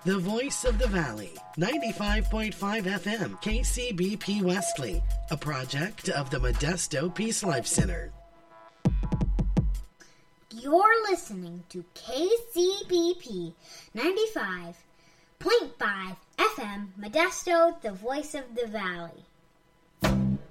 the voice of the valley, 95.5 FM, KCBP Wesley, a project of the Modesto Peace Life Center. You're listening to KCBP 95.5 FM, Modesto, the voice of the valley.